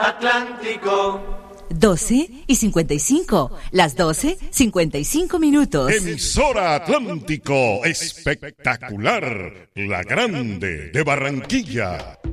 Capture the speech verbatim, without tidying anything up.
Atlántico. doce y cincuenta y cinco, las doce, cincuenta y cinco minutos. Emisora Atlántico, espectacular, la grande de Barranquilla.